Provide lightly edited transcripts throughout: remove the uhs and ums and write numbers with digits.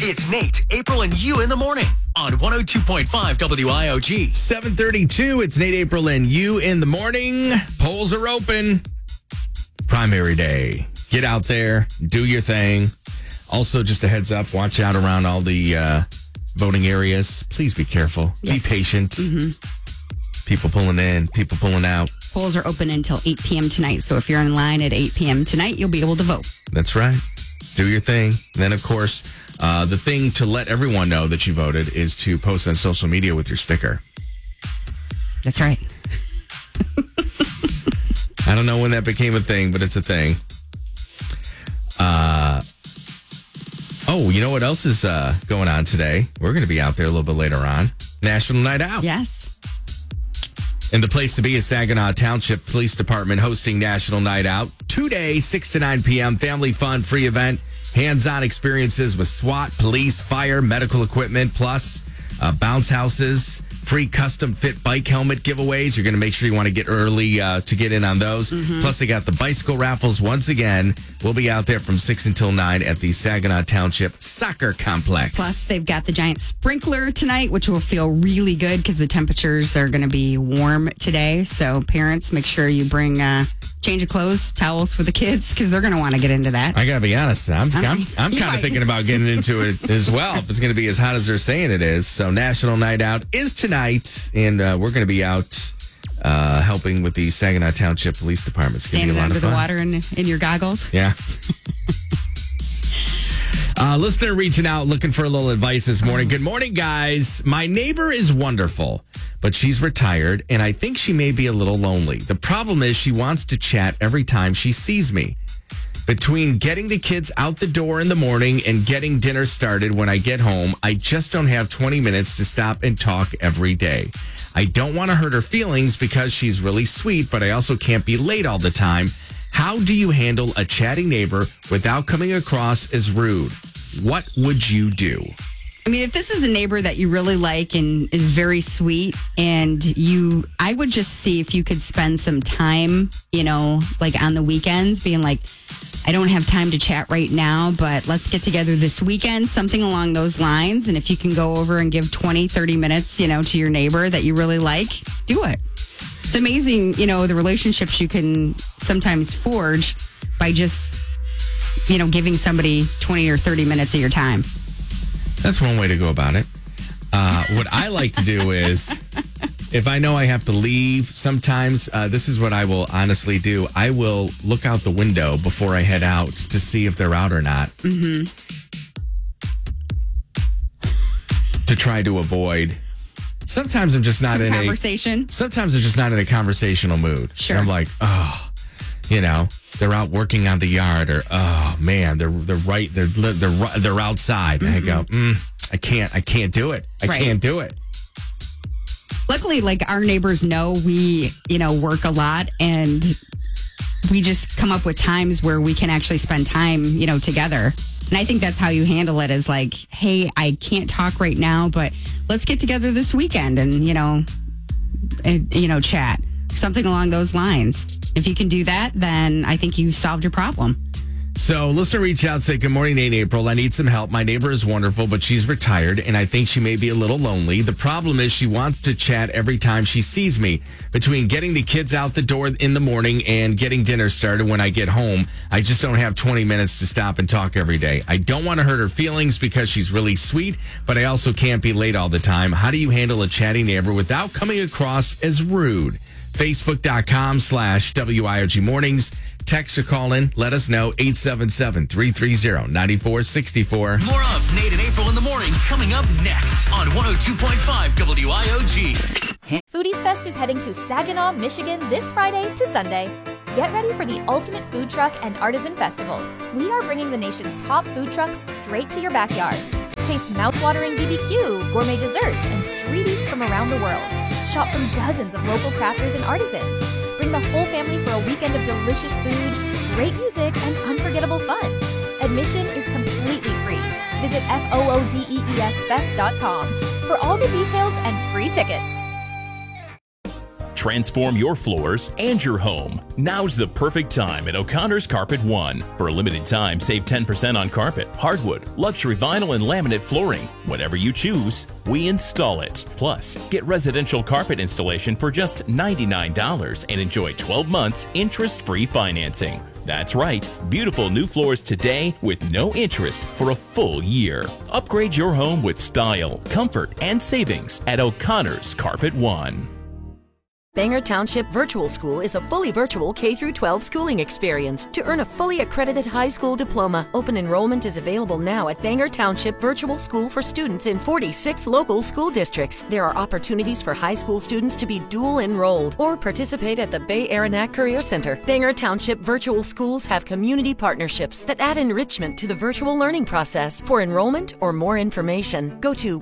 It's Nate, April, and you in the morning on 102.5 WIOG. 7:32. It's Nate, April, and you in the morning. Polls are open. Primary day. Get out there. Do your thing. Also, just a heads up, watch out around all the voting areas. Please be careful. Yes. Be patient. Mm-hmm. People pulling in, people pulling out. Polls are open until 8 p.m. tonight. So if you're in line at 8 p.m. tonight, you'll be able to vote. That's right. Do your thing. Then, of course, the thing to let everyone know that you voted is to post on social media with your sticker. That's right. I don't know when that became a thing, but it's a thing. Oh, you know what else is going on today? We're going to be out there a little bit later on. National Night Out. Yes. And the place to be is Saginaw Township Police Department hosting National Night Out. 2 days, 6 to 9 p.m. Family fun, free event. Hands-on experiences with SWAT, police, fire, medical equipment, plus bounce houses, free custom-fit bike helmet giveaways. You're going to make sure you want to get early to get in on those. Mm-hmm. Plus, they got the bicycle raffles once again. We'll be out there from 6 until 9 at the Saginaw Township Soccer Complex. Plus, they've got the giant sprinkler tonight, which will feel really good because the temperatures are going to be warm today. So, parents, make sure you bring change of clothes, towels for the kids because they're going to want to get into that. I got to be honest. I'm kind of thinking about getting into it as well if it's going to be as hot as they're saying it is. So, National Night Out is tonight, and we're going to be out helping with the Saginaw Township Police Department. It's Standing under the water in your goggles. Yeah. Listener reaching out, looking for a little advice this morning. Good morning, guys. My neighbor is wonderful, but she's retired, and I think she may be a little lonely. The problem is she wants to chat every time she sees me. Between getting the kids out the door in the morning and getting dinner started when I get home, I just don't have 20 minutes to stop and talk every day. I don't want to hurt her feelings because she's really sweet, but I also can't be late all the time. How do you handle a chatty neighbor without coming across as rude? What would you do? I mean, if this is a neighbor that you really like and is very sweet, and I would just see if you could spend some time, like on the weekends, being like, I don't have time to chat right now, but let's get together this weekend, something along those lines. And if you can go over and give 20, 30 minutes, to your neighbor that you really like, do it. It's amazing, the relationships you can sometimes forge by just, giving somebody 20 or 30 minutes of your time. That's one way to go about it. What I like to do is, if I know I have to leave, sometimes this is what I will honestly do. I will look out the window before I head out to see if they're out or not. Mm-hmm. To try to avoid. Sometimes I'm just not in conversation. Sometimes I'm just not in a conversational mood. Sure. I'm like, they're out working on the yard, or oh man, they're outside. Mm-hmm. And I go, I can't do it. I can't do it. Luckily, our neighbors know we, work a lot, and we just come up with times where we can actually spend time, together. And I think that's how you handle it is like, hey, I can't talk right now, but let's get together this weekend and, chat. Something along those lines. If you can do that, then I think you've solved your problem. So listener reach out, say, good morning, Nate, April. I need some help. My neighbor is wonderful, but she's retired, and I think she may be a little lonely. The problem is she wants to chat every time she sees me. Between getting the kids out the door in the morning and getting dinner started when I get home, I just don't have 20 minutes to stop and talk every day. I don't want to hurt her feelings because she's really sweet, but I also can't be late all the time. How do you handle a chatty neighbor without coming across as rude? Facebook.com/WIOG Mornings. Text or call in. Let us know. 877-330-9464. More of Nate and April in the morning coming up next on 102.5 WIOG. Foodies Fest is heading to Saginaw, Michigan this Friday to Sunday. Get ready for the ultimate food truck and artisan festival. We are bringing the nation's top food trucks straight to your backyard. Taste mouth-watering BBQ, gourmet desserts, and street eats from around the world. Shop from dozens of local crafters and artisans. Bring the whole family for a weekend of delicious food, great music, and unforgettable fun. Admission is completely free. Visit FOODEESFest.com for all the details and free tickets. transform your floors and your home. Now's the perfect time at O'Connor's Carpet One. For a limited time, save 10% on carpet, hardwood, luxury vinyl, and laminate flooring. Whatever you choose, we install it. Plus, get residential carpet installation for just $99 and enjoy 12 months interest-free financing. That's right, beautiful new floors today with no interest for a full year. Upgrade your home with style, comfort, and savings at O'Connor's Carpet One. Bangor Township Virtual School is a fully virtual K-12 schooling experience. To earn a fully accredited high school diploma, open enrollment is available now at Bangor Township Virtual School for students in 46 local school districts. There are opportunities for high school students to be dual enrolled or participate at the Bay Aranac Career Center. Bangor Township Virtual Schools have community partnerships that add enrichment to the virtual learning process. For enrollment or more information, go to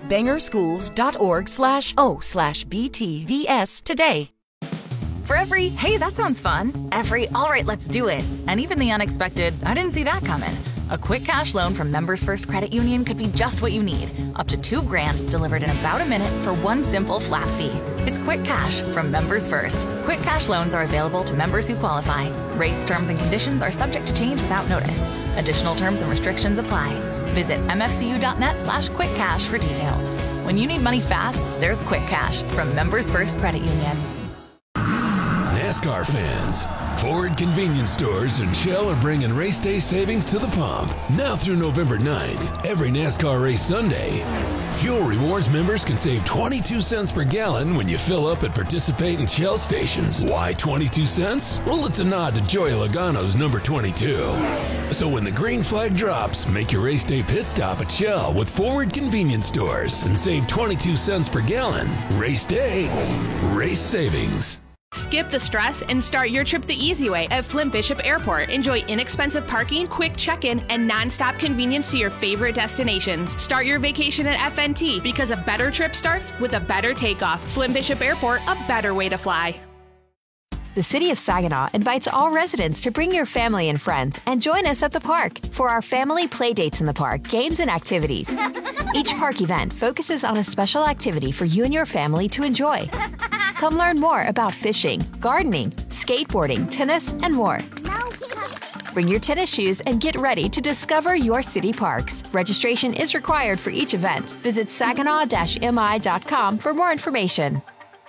bangorschools.org/o/BTVS today. For every, hey, that sounds fun, every, all right, let's do it, and even the unexpected, I didn't see that coming. A quick cash loan from Members First Credit Union could be just what you need. Up to $2,000 delivered in about a minute for one simple flat fee. It's Quick Cash from Members First. Quick cash loans are available to members who qualify. Rates, terms, and conditions are subject to change without notice. Additional terms and restrictions apply. Visit mfcu.net/quickcash for details. When you need money fast, there's Quick Cash from Members First Credit Union. NASCAR fans, Ford Convenience Stores and Shell are bringing race day savings to the pump. Now through November 9th, every NASCAR race Sunday, Fuel Rewards members can save 22 cents per gallon when you fill up at participating Shell stations. Why 22 cents? Well, it's a nod to Joey Logano's number 22. So when the green flag drops, make your race day pit stop at Shell with Ford Convenience Stores and save 22 cents per gallon. Race day, race savings. Skip the stress and start your trip the easy way at Flint Bishop Airport. Enjoy inexpensive parking, quick check-in, and non-stop convenience to your favorite destinations. Start your vacation at FNT because a better trip starts with a better takeoff. Flint Bishop Airport, a better way to fly. The City of Saginaw invites all residents to bring your family and friends and join us at the park for our family play dates in the park, games and activities. Each park event focuses on a special activity for you and your family to enjoy. Come learn more about fishing, gardening, skateboarding, tennis, and more. Bring your tennis shoes and get ready to discover your city parks. Registration is required for each event. Visit saginaw-mi.com for more information.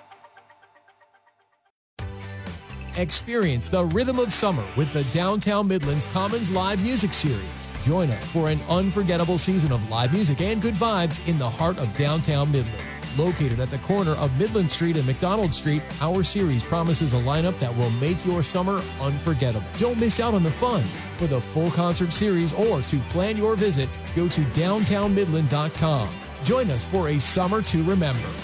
Experience the rhythm of summer with the Downtown Midlands Commons Live Music Series. Join us for an unforgettable season of live music and good vibes in the heart of downtown Midland. Located at the corner of Midland Street and McDonald Street, our series promises a lineup that will make your summer unforgettable. Don't miss out on the fun. For the full concert series or to plan your visit, go to downtownmidland.com. Join us for a summer to remember.